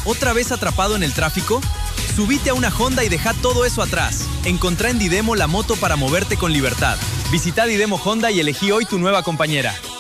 ¿Otra vez atrapado en el tráfico? Subite a una Honda y deja todo eso atrás. Encontrá en Didemo la moto para moverte con libertad. Visita Didemo Honda y elegí hoy tu nueva compañera.